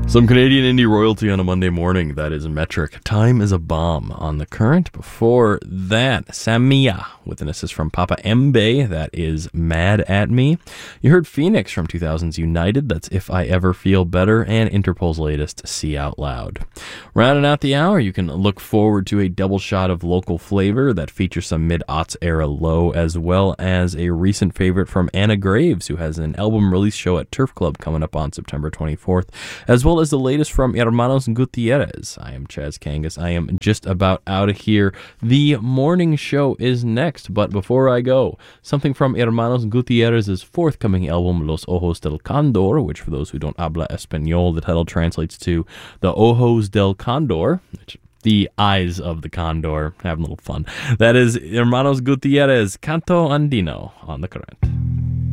Some Canadian indie royalty on a Monday morning. That is Metric. Time is a Bomb on The Current. Before that, Samia with an assist from Papa Mbe. That is Mad at Me. You heard Phoenix from 2000's United. That's If I Ever Feel Better. And Interpol's latest, See Out Loud. Rounding out the hour, you can look forward to a double shot of local flavor that features some mid-aughts era low, as well as a recent favorite from Anna Graves, who has an album release show at Turf Club coming up on September 24th, as well as the latest from Hermanos Gutierrez. I am Chaz Kangas. I am just about out of here. The morning show is next, but before I go, something from Hermanos Gutierrez's forthcoming album, Los Ojos del Condor, which for those who don't habla español, the title translates to The Ojos del Condor, which the eyes of the condor. Having a little fun. That is Hermanos Gutierrez, Canto Andino on The Current.